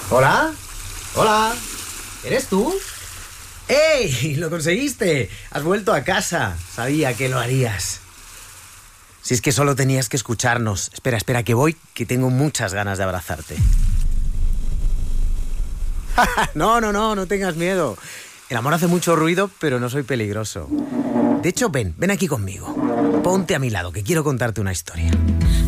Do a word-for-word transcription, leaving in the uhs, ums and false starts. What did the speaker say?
¿Hola? ¿Hola? ¿Eres tú? ¡Ey! ¡Lo conseguiste! Has vuelto a casa. Sabía que lo harías. Si es que solo tenías que escucharnos. Espera, espera, que voy, que tengo muchas ganas de abrazarte. No, no, no, no tengas miedo. El amor hace mucho ruido, pero no soy peligroso. De hecho, ven, ven aquí conmigo. Ponte a mi lado, que quiero contarte una historia.